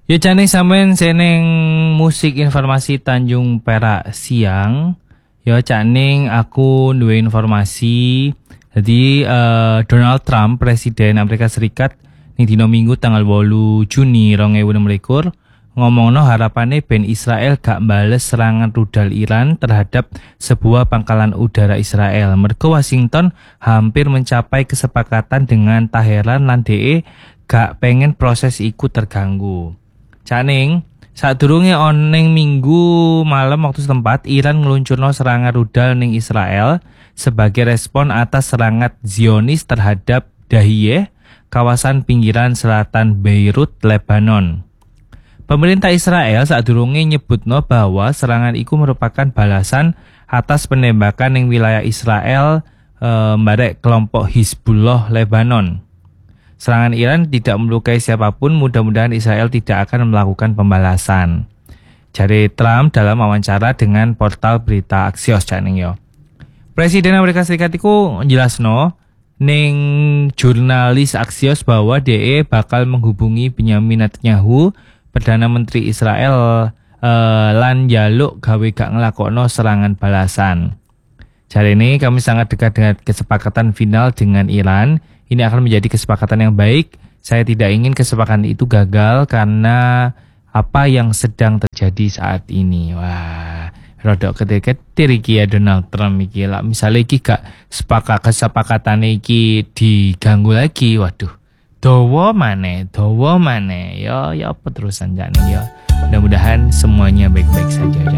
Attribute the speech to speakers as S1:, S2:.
S1: Ya jane sampean seneng musik informasi Tanjung Perak siang. Ya caning aku duwe informasi. Jadi Donald Trump presiden Amerika Serikat ning dina Minggu tanggal 8 Juni 2026 ngomongno harapane ben Israel gak bales serangan rudal Iran terhadap sebuah pangkalan udara Israel. Mergo Washington hampir mencapai kesepakatan dengan Teheran lan DE gak pengen proses iku terganggu. Caning, sadurunge oneng Minggu malam waktu setempat, Iran ngeluncurno serangan rudal ning Israel sebagai respon atas serangan Zionis terhadap Dahiyeh, kawasan pinggiran selatan Beirut, Lebanon. Pemerintah Israel sadurunge nyebutno bahwa serangan itu merupakan balasan atas penembakan ning wilayah Israel barek kelompok Hizbullah Lebanon. Serangan Iran tidak melukai siapapun, mudah-mudahan Israel tidak akan melakukan pembalasan. Jari Trump dalam wawancara dengan portal berita Axios caning yo. Presiden Amerika Serikat itu jelasno ning jurnalis Axios bahwa DE bakal menghubungi Benyamin Netanyahu, Perdana Menteri Israel lan jaluk gawe gak ngelakokno serangan balasan. Jari ini kami sangat dekat dengan kesepakatan final dengan Iran. Ini akan menjadi kesepakatan yang baik. Saya tidak ingin kesepakatan itu gagal karena apa yang sedang terjadi saat ini. Wah, rodok ketir iki ya Donald Trump iki. Lah misalnya iki gak kesepakatan iki diganggu lagi. Waduh. Dawa maneh. Ya apa terusan jane ya. Mudah-mudahan semuanya baik-baik saja.